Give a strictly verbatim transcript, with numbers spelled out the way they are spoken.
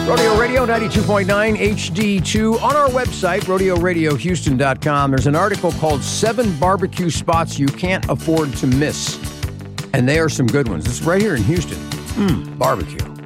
Rodeo Radio ninety-two point nine H D two. On our website, rodeo radio houston dot com, there's an article called Seven Barbecue Spots You Can't Afford to Miss. And they are some good ones. It's right here in Houston. Mmm, barbecue.